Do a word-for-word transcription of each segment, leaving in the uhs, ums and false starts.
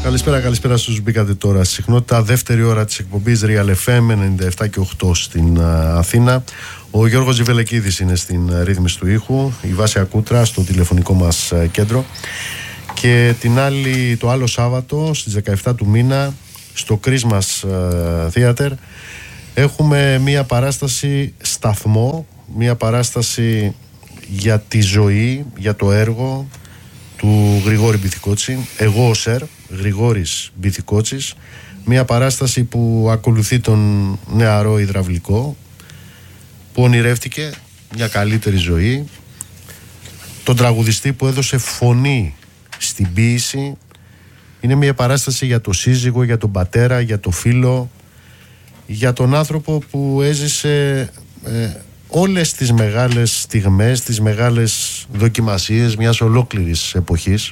Καλησπέρα, καλησπέρα στους μπήκατε τώρα στη συχνότητα. Δεύτερη ώρα της εκπομπής Real εφ εμ ενενήντα επτά και οκτώ στην Αθήνα. Ο Γιώργος Ζιβελεκίδης είναι στην ρύθμιση του ήχου, η Βάσια Κούτρα στο τηλεφωνικό μας κέντρο. Και την άλλη, το άλλο Σάββατο στις δεκαεπτά του μήνα στο Christmas Theater έχουμε μία παράσταση σταθμό, μία παράσταση για τη ζωή, για το έργο του Γρηγόρη Μπιθικότση. Εγώ ο Σερ, Γρηγόρης Μπιθικότσης. Μία παράσταση που ακολουθεί τον νεαρό υδραυλικό που ονειρεύτηκε μια καλύτερη ζωή, τον τραγουδιστή που έδωσε φωνή στην ποίηση. Είναι μια παράσταση για το σύζυγο, για τον πατέρα, για το φίλο, για τον άνθρωπο που έζησε ε, όλες τις μεγάλες στιγμές, τις μεγάλες δοκιμασίες μιας ολόκληρης εποχής.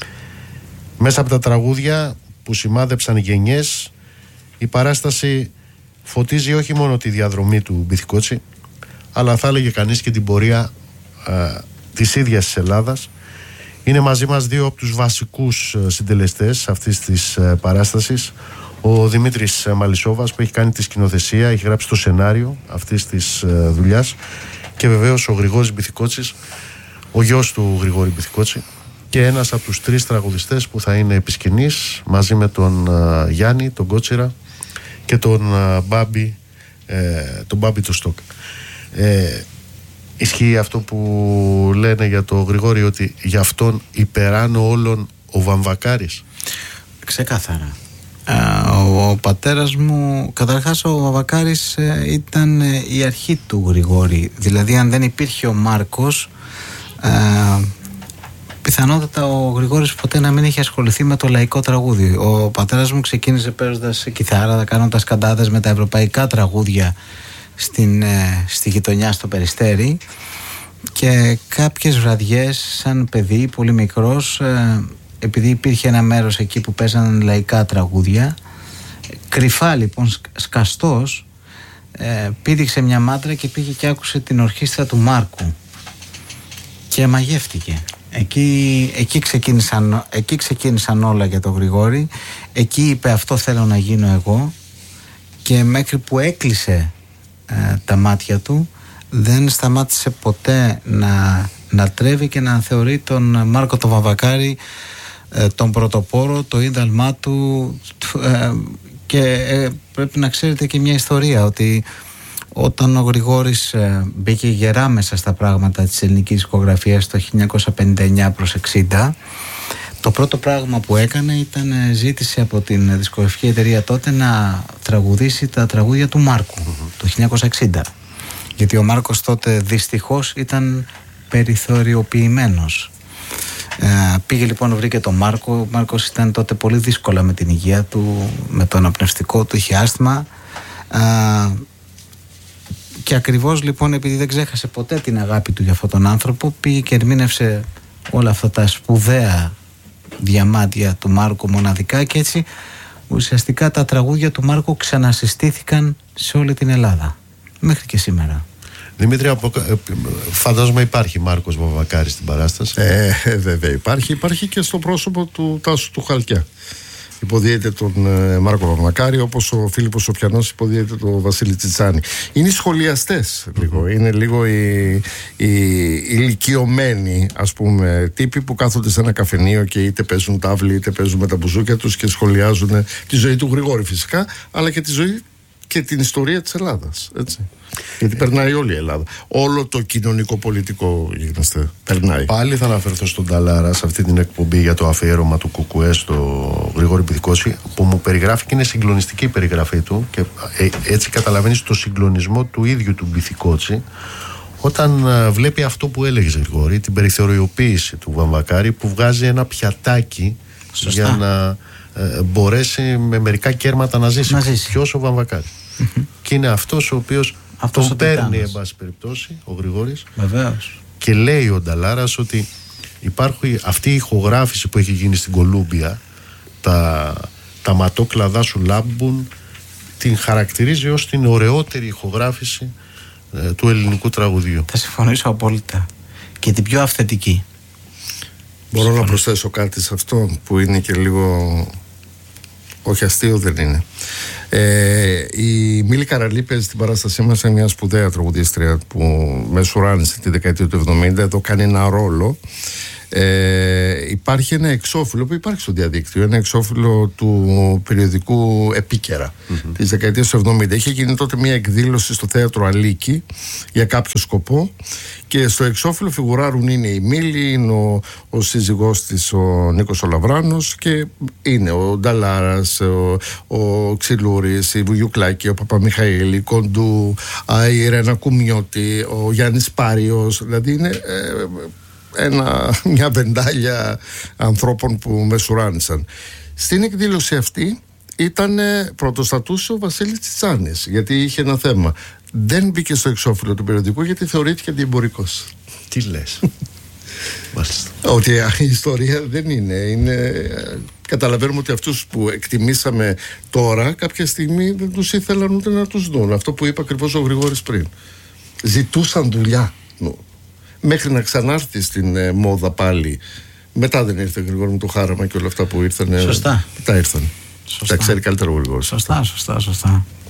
Μέσα από τα τραγούδια που σημάδεψαν γενιές, η παράσταση φωτίζει όχι μόνο τη διαδρομή του Μπιθικότση, αλλά θα έλεγε κανείς και την πορεία ε, της ίδιας της Ελλάδας. Είναι μαζί μας δύο από τους βασικούς συντελεστές αυτής της ε, παράστασης. Ο Δημήτρης Μαλισσόβας που έχει κάνει τη σκηνοθεσία, έχει γράψει το σενάριο αυτής της ε, δουλειάς, και βεβαίως ο Γρηγόρης Μπιθικότσης, ο γιος του Γρηγόρη Μπιθικότση, και ένας από τους τρεις τραγουδιστές που θα είναι επισκηνής μαζί με τον ε, Γιάννη, τον Κότσιρα και τον ε, Μπάμπη, ε, τον Μπάμπη του Στόκ. Ε, ισχύει αυτό που λένε για τον Γρηγόρη, ότι για αυτόν υπεράνω όλων ο Βαμβακάρης? Ξεκάθαρα. Ο, ο πατέρας μου, καταρχάς ο Βαμβακάρης ήταν η αρχή του Γρηγόρη. Δηλαδή αν δεν υπήρχε ο Μάρκος, ε, πιθανότατα ο Γρηγόρης ποτέ να μην είχε ασχοληθεί με το λαϊκό τραγούδι. Ο πατέρας μου ξεκίνησε παίζοντας κιθάρα, κάνοντας καντάδες με τα ευρωπαϊκά τραγούδια στην, στη γειτονιά στο Περιστέρι, και κάποιες βραδιές σαν παιδί πολύ μικρός, ε, επειδή υπήρχε ένα μέρος εκεί που παίζαν λαϊκά τραγούδια, κρυφά λοιπόν σκαστός, ε, πήδηξε μια μάντρα και πήγε και άκουσε την ορχήστρα του Μάρκου και μαγεύτηκε. Εκεί, εκεί, ξεκίνησαν, εκεί ξεκίνησαν όλα για τον Γρηγόρη. Εκεί είπε αυτό θέλω να γίνω εγώ, και μέχρι που έκλεισε ε, τα μάτια του δεν σταμάτησε ποτέ να, να τρέβει και να θεωρεί τον Μάρκο τον Βαμβακάρη ε, τον πρωτοπόρο, το ίδαλμά του, ε, και ε, πρέπει να ξέρετε και μια ιστορία, ότι όταν ο Γρηγόρης ε, μπήκε γερά μέσα στα πράγματα της ελληνικής δισκογραφίας το χίλια εννιακόσια πενήντα εννιά προς εξήντα, το πρώτο πράγμα που έκανε ήταν ε, ζήτησε από την δισκογραφική εταιρεία τότε να τραγουδήσει τα τραγούδια του Μάρκου mm-hmm. το χίλια εννιακόσια εξήντα, γιατί ο Μάρκος τότε δυστυχώς ήταν περιθωριοποιημένος. Ε, πήγε λοιπόν, βρήκε τον Μάρκο. Ο Μάρκος ήταν τότε πολύ δύσκολα με την υγεία του, με το αναπνευστικό του, είχε άσθμα, ε, και ακριβώς λοιπόν επειδή δεν ξέχασε ποτέ την αγάπη του για αυτόν τον άνθρωπο, πήγε και ερμήνευσε όλα αυτά τα σπουδαία διαμάντια του Μάρκου μοναδικά, και έτσι ουσιαστικά τα τραγούδια του Μάρκου ξανασυστήθηκαν σε όλη την Ελλάδα μέχρι και σήμερα. Δημήτρη, φαντάζομαι υπάρχει Μάρκος Βαμβακάρης στην παράσταση. Ε, βέβαια υπάρχει. Υπάρχει και στο πρόσωπο του Τάσου του Χαλκιά. Υποδίεται τον ε, Μάρκο Βαμβακάρη, όπως ο Φίλιππος ο Πιανός υποδίεται τον Βασίλη Τσιτσάνη. Είναι οι σχολιαστές λίγο. Mm-hmm. Είναι λίγο οι, οι, οι ηλικιωμένοι, ας πούμε, τύποι που κάθονται σε ένα καφενείο και είτε παίζουν τάβλη είτε παίζουν με τα μπουζούκια τους και σχολιάζουν τη ζωή του Γρηγόρη φυσικά, αλλά και τη ζωή και την ιστορία της Ελλάδας, έτσι. Γιατί περνάει όλη η Ελλάδα. Όλο το κοινωνικό-πολιτικό γίνεστε περνάει. Πάλι θα αναφερθώ στον Ταλάρα σε αυτή την εκπομπή για το αφιέρωμα του Κουκουέ στο Γρηγόρη Μπιθικότση, που μου περιγράφει και είναι συγκλονιστική η περιγραφή του, και ε, έτσι καταλαβαίνεις το συγκλονισμό του ίδιου του Μπιθικότση όταν ε, βλέπει αυτό που έλεγε Γρηγόρη, την περιθωριοποίηση του Βαμβακάρη, που βγάζει ένα πιατάκι Σωστά. για να ε, μπορέσει με μερικά κέρματα να ζήσει. Ποιος? Ο Βαμβακάρης. Mm-hmm. Και είναι αυτός ο οποίος αυτός τον παίρνει, εν πάση περιπτώσει, ο Γρηγόρης. Βεβαίως. Και λέει ο Νταλάρας ότι υπάρχει αυτή η ηχογράφηση που έχει γίνει στην Κολούμπια, τα, τα ματόκλαδά σου λάμπουν, την χαρακτηρίζει ως την ωραιότερη ηχογράφηση ε, του ελληνικού τραγουδιού. Θα συμφωνήσω απόλυτα. Και την πιο αυθεντική. Μπορώ να προσθέσω κάτι σε αυτό που είναι και λίγο Όχι, αστείο δεν είναι. Ε, η Μίλη Καραλή παίζει στην παράστασή μας, είναι μια σπουδαία τραγουδίστρια που μεσουράνησε τη δεκαετία του εβδομήντα. Εδώ κάνει ένα ρόλο. Ε, υπάρχει ένα εξώφυλλο που υπάρχει στο διαδίκτυο, ένα εξώφυλλο του περιοδικού Επίκαιρα mm-hmm. της δεκαετίας του εβδομήντα. Είχε γίνει τότε μια εκδήλωση στο θέατρο Αλίκη για κάποιο σκοπό και στο εξώφυλλο φιγουράρουν είναι η Μίλη, είναι ο, ο σύζυγός της ο Νίκος ο Λαβράνος και είναι ο Νταλάρας, ο, ο Ξυλούρης, η Βουγιουκλάκη, ο Παπαμιχαήλ, η Κοντού, η Ρένα Κουμιώτη, ο Γιάννης Πάριος, δηλαδή είναι ε, ένα, μια βεντάλια ανθρώπων που μεσουράνησαν. Στην εκδήλωση αυτή ήταν πρωτοστατούσε ο Βασίλης Τσιτσάνης, γιατί είχε ένα θέμα. Δεν μπήκε στο εξώφυλλο του περιοδικού γιατί θεωρήθηκε αντιεμπορικός. Τι λες? Μάλιστα. Ότι η ιστορία δεν είναι, είναι καταλαβαίνουμε ότι αυτούς που εκτιμήσαμε τώρα κάποια στιγμή δεν τους ήθελαν ούτε να τους δουν. Αυτό που είπε ακριβώς ο Γρηγόρης πριν, ζητούσαν δουλειά μέχρι να ξανάρθει στην ε, μόδα πάλι. Μετά δεν ήρθε, Γρηγόρη μου, το χάραμα και όλα αυτά που ήρθαν. Σωστά. Μετά ήρθαν. Τα ξέρει καλύτερα ο Γρηγόρης. Σωστά, σωστά, σωστά.